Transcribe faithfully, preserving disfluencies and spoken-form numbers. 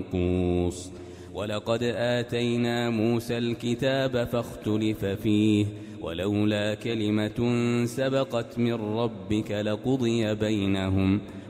منقوص ولقد آتينا موسى الكتاب فاختلف فيه ولولا كلمة سبقت من ربك لقضي بينهم